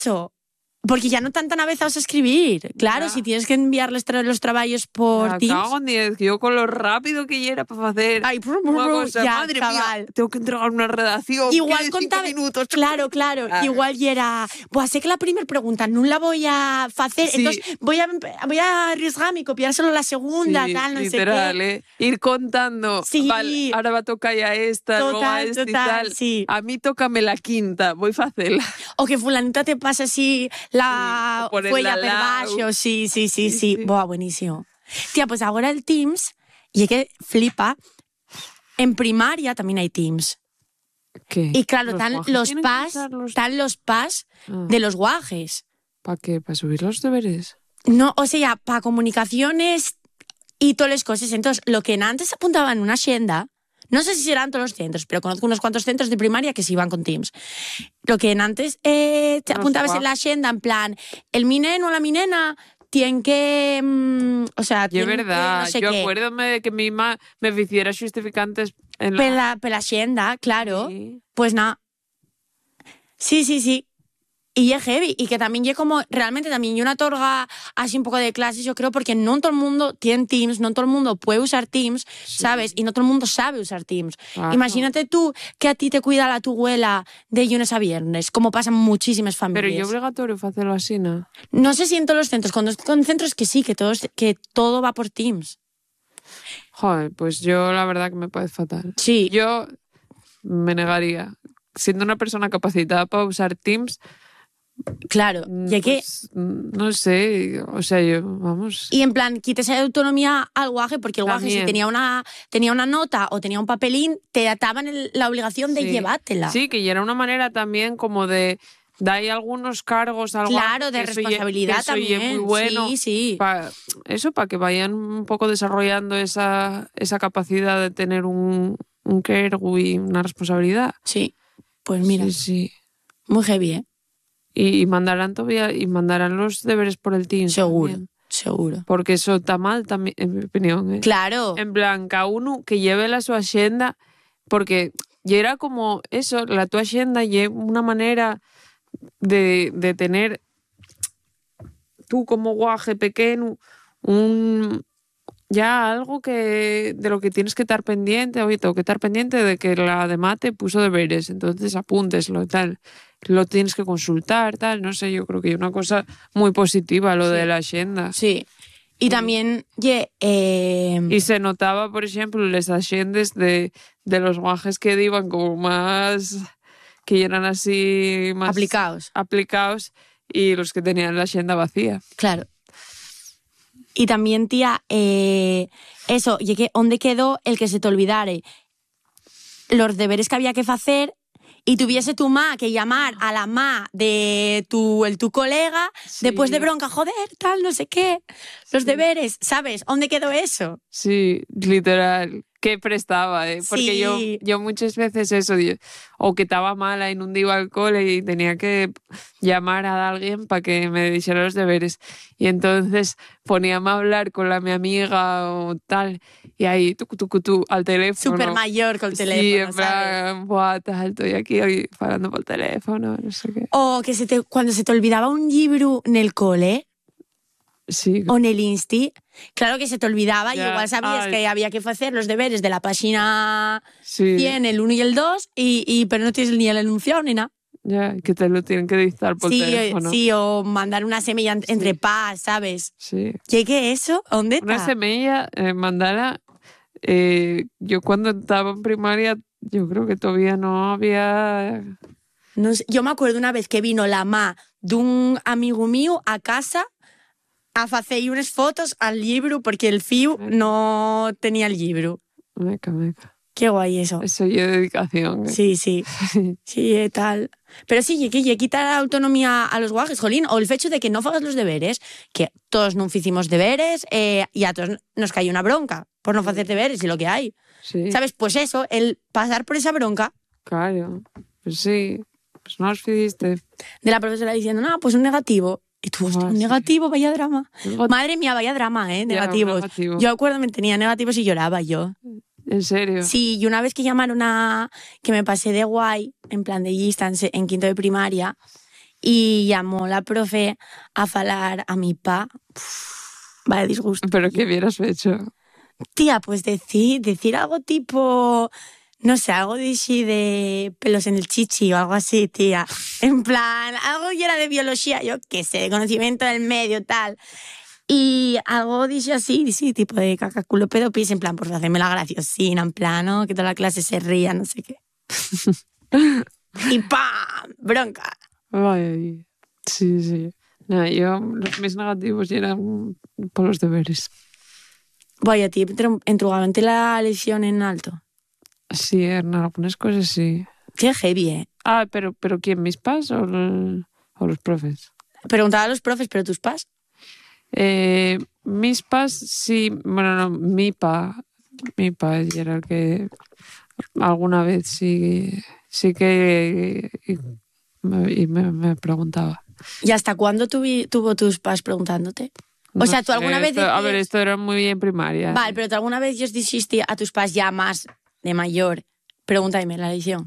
hecho. Porque ya no están tan avezados a escribir. Claro, si tienes que enviarles los trabajos por Teams. Cago en 10, yo con lo rápido que ya era para hacer una cosa, ya, madre chaval. mía, tengo que entregar una redacción. Igual que de 5 minutos. Claro. Igual ya era, sé que la primera pregunta no la voy a hacer, Sí. entonces voy a arriesgarme y copiárselo la segunda, Sí, tal, no literal, sé qué. Ir contando, Sí. vale, ahora va a tocar ya esta, luego a esta y tal. Sí. A mí tócame la quinta, voy a hacerla. O que fulanita te pasa así la o ponerla huella al per lado. baixo. Sí. Buah, buenísimo. Tía, pues ahora el Teams, y es que flipa, en primaria también hay Teams. ¿Qué? Y claro, ¿Los están guajes los tienen que pas, usarlos? están los pas de los guajes. ¿Para qué? ¿Para subir los deberes? No, o sea, para comunicaciones y todas las cosas. Entonces, lo que antes apuntaba en una agenda, no sé si serán todos los centros, pero conozco unos cuantos centros de primaria que sí van con Teams. Lo que antes te apuntabas en la agenda, en plan, el mi neno o la mi nena tienen que... o sea, Y es verdad, no sé yo qué. acuérdome de que mi mamá me hiciera justificantes en Pela agenda, claro. Sí. Pues nada. Sí. Y es heavy. Y que también yo como, realmente también yo una torga así un poco de clases, yo creo, porque no todo el mundo tiene Teams, no todo el mundo puede usar Teams, ¿sabes? Y no todo el mundo sabe usar Teams. Claro. Imagínate tú que a ti te cuida la tu abuela de lunes a viernes, como pasan muchísimas familias. Pero yo obligatorio hacerlo así, ¿no? No sé si en todos los centros, con centros que sí, que todo va por Teams. Joder, pues yo la verdad que me parece fatal. Sí. Yo me negaría. Siendo una persona capacitada para usar Teams, Claro, y hay que... pues, no sé, o sea, yo, vamos... Y en plan, quites autonomía al guaje, porque el guaje si tenía una nota o tenía un papelín, te ataban la obligación de llevártela. Sí, que ya era una manera también como de ahí algunos cargos al Claro, de que eso responsabilidad que eso también. muy bueno. Sí. Para que vayan un poco desarrollando esa capacidad de tener un cargo y una responsabilidad. Sí, pues mira, Sí. muy heavy, ¿eh? Y mandarán los deberes por el Teams. Seguro, también. seguro. Porque eso está mal también, en mi opinión. Claro. En plan, cada uno que lleve su agenda, porque ya era como eso, la tu agenda y una manera de tener tú como guaje pequeño ya algo de lo que tienes que estar pendiente. Oye, tengo que estar pendiente de que la de mate puso deberes, entonces apúnteslo, tal. Lo tienes que consultar, tal. No sé, yo creo que hay una cosa muy positiva lo de la agenda. Sí. Y también, y se notaba, por ejemplo, las agendas de los guajes que iban como más, que eran así más aplicados y los que tenían la agenda vacía. Claro. Y también, tía, eso, ¿dónde quedó el que se te olvidare los deberes que había que hacer y tuviese tu ma que llamar a la ma de tu colega después de bronca, joder, tal, no sé qué, los deberes, ¿sabes? ¿Dónde quedó eso? Sí, literal. Que prestaba, porque yo muchas veces eso, o que estaba mala y no iba al cole y tenía que llamar a alguien para que me dijera los deberes. Y entonces poníame a hablar con mi amiga o tal, y ahí tú al teléfono. Súper mayor con el teléfono, sí, en plan, buah, tal, estoy aquí hablando por teléfono, no sé qué. O que cuando se te olvidaba un libro en el cole... Sí. O en el Insti, claro que se te olvidaba y Ya, igual sabías que había que hacer los deberes de la página 100, el 1 y el 2, pero no tienes ni el enunciado ni nada. Ya, que te lo tienen que dictar por teléfono. Sí, o mandar una semilla entre pas, ¿sabes? Sí. ¿Qué es eso? ¿Dónde está? Una semilla, mandarla. Yo cuando estaba en primaria, yo creo que todavía no había... No sé, yo me acuerdo una vez que vino la ma de un amigo mío a casa a hacer unas fotos al libro porque el fiu no tenía el libro. Meca. Qué guay eso. Eso y dedicación. Sí. Sí, tal. Pero sí, que quitar autonomía a los guajes, jolín, o el hecho de que no hagas los deberes, que todos no hicimos deberes y a todos nos cayó una bronca por no hacer deberes y lo que hay. Sí. ¿Sabes? Pues eso, el pasar por esa bronca. Claro, pues sí, pues no os fidiste. De la profesora diciendo, no, pues un negativo. Y tú, un negativo, vaya drama. Madre mía, vaya drama, negativos. Negativo. Yo acuerdo, me tenía negativos y lloraba yo. ¿En serio? Sí, y una vez que llamaron que me pasé de guay, en plan de lista, en quinto de primaria, y llamó la profe a falar a mi pa. Vaya disgusto. ¿Pero qué hubieras hecho? Tía, pues decir algo tipo, no sé, algo de pelos en el chichi o algo así, tía. En plan, algo que era de biología, yo qué sé, de conocimiento del medio, tal. Y algo dice así, sí, tipo de caca, culo, pedo, pis, en plan, por hacerme la graciosina, en plan, ¿no? Que toda la clase se ría, no sé qué. Y ¡pam! Bronca. Ay, sí. No, mis negativos eran por los deberes. Vaya, tío, ¿entrugaste la lección en alto? Sí, en algunas cosas sí. Qué heavy, ¿eh? Ah, pero ¿quién? ¿Mis pas o los profes? Preguntaba a los profes, ¿pero tus pas? Mis pas sí, bueno, no, mi pa era el que alguna vez sí que me preguntaba. ¿Y hasta cuándo tuvo tus pas preguntándote? O sea, ¿tú alguna vez A ver, esto era muy en primaria. Vale, pero ¿tú alguna vez os dijiste a tus pas ya más de mayor, pregúntame la lección?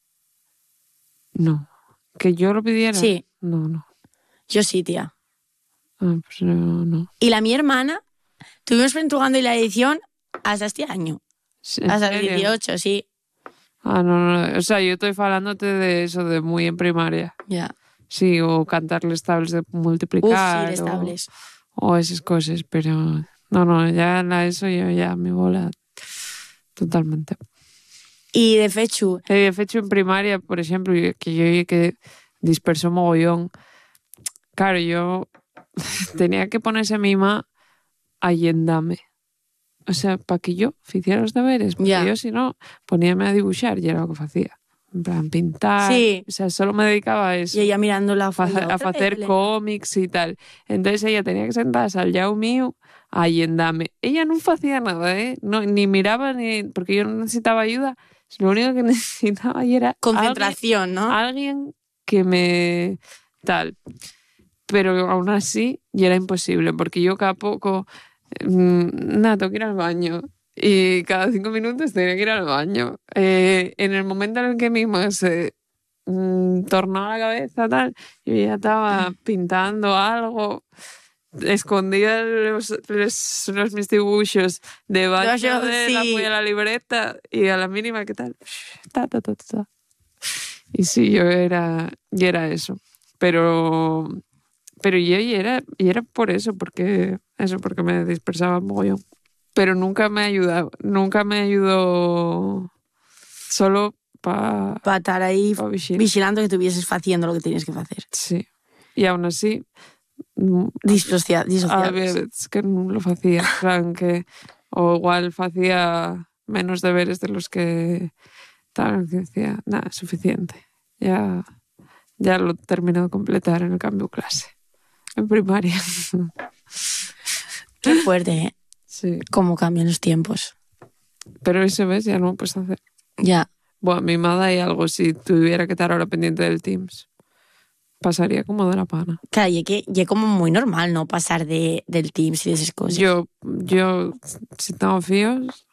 No. ¿Que yo lo pidiera? Sí. No. Yo sí, tía. Ah, pues no. Y mi hermana, estuvimos entregando la edición hasta este año. Hasta el 18, sí. Ah, no. O sea, yo estoy falándote de eso, de muy en primaria. Ya. Sí, o cantar les tables de multiplicar. Sí, les tables. O esas cosas, pero no, ya eso yo ya me bola totalmente. Y de fechu. De fecho, en primaria, por ejemplo, que dispersó mogollón. Claro, yo tenía que ponerse mima a yendame. O sea, para que yo hiciera los deberes. Porque yo, si no, poníame a dibujar y era lo que hacía. En plan, pintar. Sí. O sea, solo me dedicaba a eso. Y ella mirando a hacer cómics y tal. Entonces ella tenía que sentarse al lado mío a yendame. Ella no hacía nada, ¿eh? No, ni miraba, porque yo no necesitaba ayuda. Lo único que necesitaba era concentración, ¿no? Alguien que me tal. Pero aún así ya era imposible, porque yo cada poco tengo que ir al baño. Y cada 5 minutos tenía que ir al baño. En el momento en el que mismo se tornó la cabeza, tal, yo ya estaba pintando algo, escondía mis dibujos debajo de la libreta y a la mínima, ¿qué tal? Y sí, yo era eso. Pero yo era por eso, porque me dispersaba mogollón. Pero nunca me ayudó solo para estar ahí vigilando que estuvieses haciendo lo que tenías que hacer. Sí. Y aún así disociables. A veces que no lo hacía, o igual hacía menos deberes de los que tal, que decía, nada, suficiente. Ya lo terminé de completar en el cambio de clase. En primaria. Qué fuerte, ¿eh? Sí. Cómo cambian los tiempos. Pero eso, ¿ves? Ya no lo puedes hacer. Ya. Bueno, mi madre hay algo, si tuviera que estar ahora pendiente del Teams, pasaría como de la pana. Claro, y es como muy normal, ¿no? Pasar del Teams y de esas cosas. Yo si tengo fíos,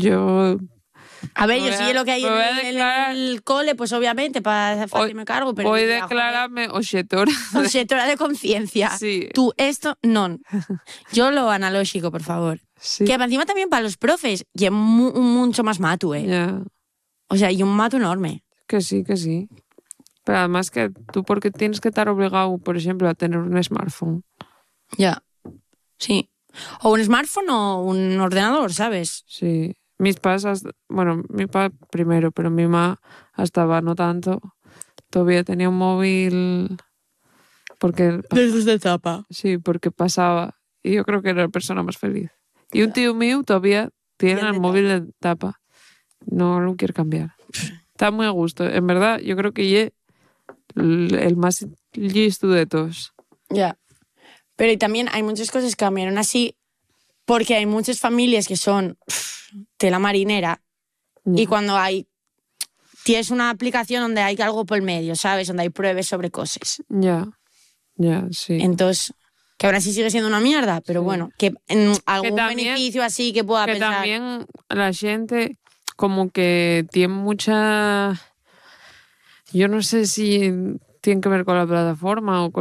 A ver, yo sí lo que hay en el cole, pues obviamente, para hacerme cargo, pero... Voy a declararme objetora. Objetora de conciencia. Sí. Tú, esto, no. Yo lo analógico, por favor. Sí. Que encima también para los profes, y es mucho más mato, ¿eh? Yeah. O sea, y un mato enorme. Que sí. Pero además que tú, porque tienes que estar obligado, por ejemplo, a tener un smartphone. Ya. Sí. O un smartphone o un ordenador, ¿sabes? Sí. Mis pasas, bueno, mi papá primero, pero mi mamá estaba no tanto. Todavía tenía un móvil porque... Desde tapa. Sí, porque pasaba. Y yo creo que era la persona más feliz. Y un tío mío todavía tiene el móvil de tapa. No lo quiere cambiar. Está muy a gusto. En verdad, yo creo que el más listo de todos. Ya. Pero y también hay muchas cosas que cambiaron así porque hay muchas familias que son tela marinera y cuando tienes una aplicación donde hay algo por el medio, ¿sabes? Donde hay pruebas sobre cosas. Ya, sí. Entonces, que ahora sí sigue siendo una mierda, pero bueno, que en algún beneficio así que pueda pensar. Que también la gente como que tiene mucha... Yo no sé si tienen que ver con la plataforma o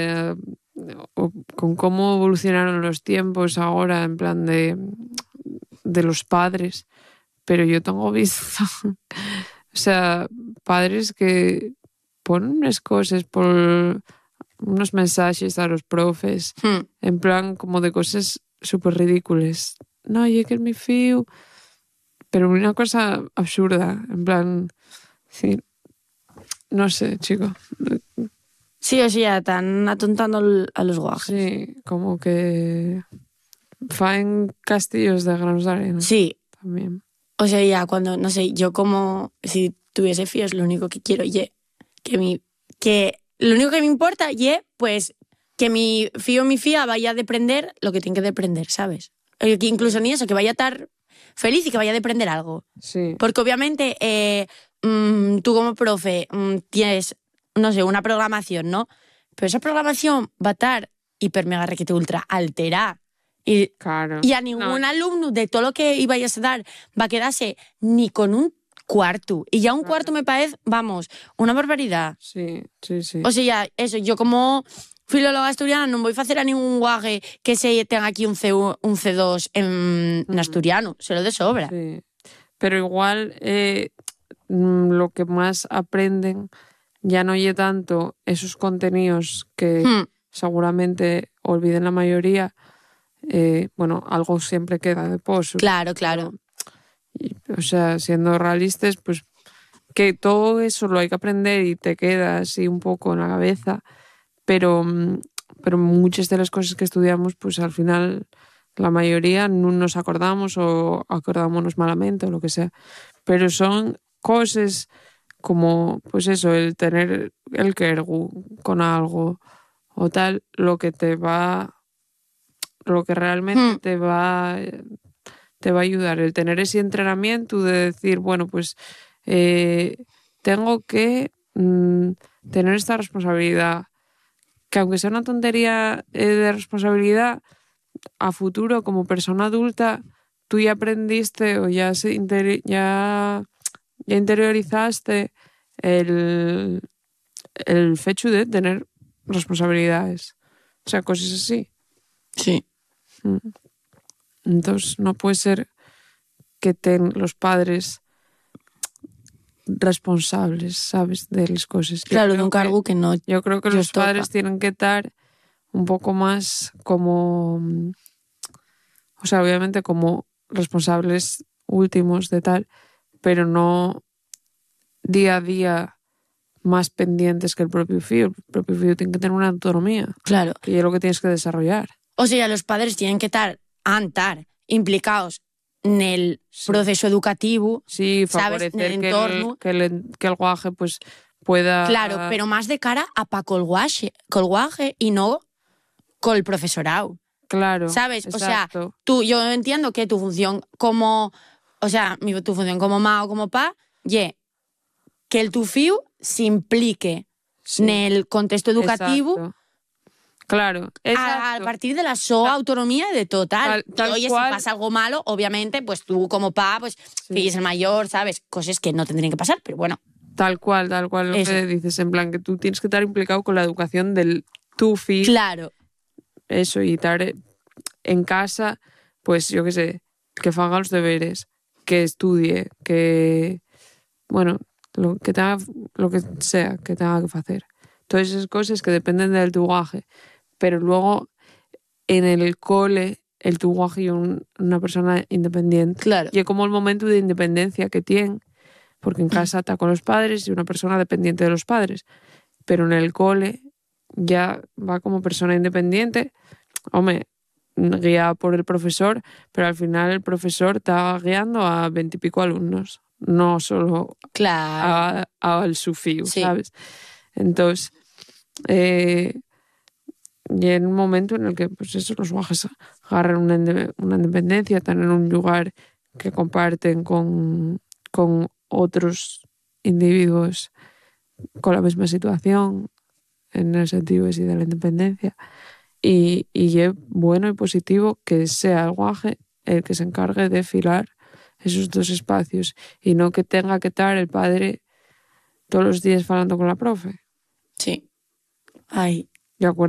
con cómo evolucionaron los tiempos ahora, en plan de los padres. Pero yo tengo visto, o sea, padres que ponen unas cosas por unos mensajes a los profes, en plan como de cosas súper ridículas. No, yo que es mi fiu, pero una cosa absurda, en plan, sí, no sé, chico. Sí, o sea, están atontando a los guajes. Sí, como que faen castillos de granos de arena. Sí. También. O sea, ya cuando, no sé, yo como si tuviese fíos, lo único que quiero, que lo único que me importa, pues que mi fío o mi fía vaya a deprender lo que tiene que deprender, ¿sabes? Que incluso ni eso, que vaya a estar feliz y que vaya a deprender algo. Sí. Porque obviamente tú como profe tienes, no sé, una programación, ¿no? Pero esa programación va a estar hiper mega requete ultra alterada. Claro. Y a ningún alumno de todo lo que vayas a dar va a quedarse ni con un cuarto. Y ya un cuarto me parece, vamos, una barbaridad. Sí. O sea, ya, eso, yo como filóloga asturiana no voy a hacer a ningún guaje que se tenga aquí un C2 en asturiano, se lo de sobra. Sí. Pero igual lo que más aprenden ya no oye tanto esos contenidos que seguramente olviden la mayoría. Bueno, algo siempre queda de pozo. Claro. O sea, siendo realistas, pues que todo eso lo hay que aprender y te queda así un poco en la cabeza, pero muchas de las cosas que estudiamos, pues al final la mayoría no nos acordamos o acordámonos malamente o lo que sea. Pero son cosas como, pues eso, el tener el kergu con algo o tal, lo que realmente te va a ayudar, el tener ese entrenamiento de decir, bueno, pues tengo que tener esta responsabilidad, que aunque sea una tontería de responsabilidad, a futuro como persona adulta tú ya aprendiste o ya interiorizaste el hecho de tener responsabilidades, o sea, cosas así. Sí. Entonces no puede ser que los padres responsables, ¿sabes? De las cosas. Claro, de un cargo que no. Yo creo que los padres tienen que estar un poco más como, o sea, obviamente como responsables últimos de tal, pero no día a día más pendientes que el propio fío. El propio fío tiene que tener una autonomía. Claro. Y es lo que tienes que desarrollar. O sea, los padres tienen que estar implicados en el proceso educativo, sí, ¿sabes? Favorecer en el entorno. Que el guaje pues pueda... Claro, pero más de cara a col guaje y no con el profesorado. Claro, ¿sabes? exacto. O sea, yo entiendo que tu función como... O sea, tu función como ma o como pa, que el tu fiu se implique en el contexto educativo. Exacto. Claro, exacto. A partir de la autonomía y de total. Tal oye, cual. Si pasa algo malo, obviamente, pues tú como pa, pues que es el mayor, ¿sabes? Cosas que no tendrían que pasar, pero bueno. Tal cual lo que dices, en plan que tú tienes que estar implicado con la educación del tu fiu. Claro. Eso, y estar en casa, pues yo qué sé, que haga los deberes, que estudie, que, bueno, lo que sea que tenga que hacer. Todas esas cosas que dependen del tuguaje. Pero luego en el cole el tuguaje y una persona independiente. Claro. Y es como el momento de independencia que tiene, porque en casa está con los padres y una persona dependiente de los padres. Pero en el cole ya va como persona independiente, hombre, guiada por el profesor, pero al final el profesor está guiando a 20 y pico alumnos, no solo al sufiu, ¿sabes? Entonces, y en un momento en el que pues eso, los guajes agarran una independencia, están en un lugar que comparten con otros individuos con la misma situación, en el sentido de la independencia, y es bueno y positivo que sea el guaje el que se encargue de filar esos dos espacios y no que tenga que estar el padre todos los días hablando con la profe. Sí. Ay. De acuerdo.